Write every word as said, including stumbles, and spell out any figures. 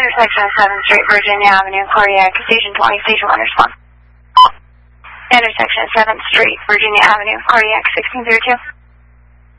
Intersection of seventh Street, Virginia Avenue, Cardiac, Station twenty, Station one, respond. Intersection of seventh Street, Virginia Avenue, Cardiac, sixteen thirty-two.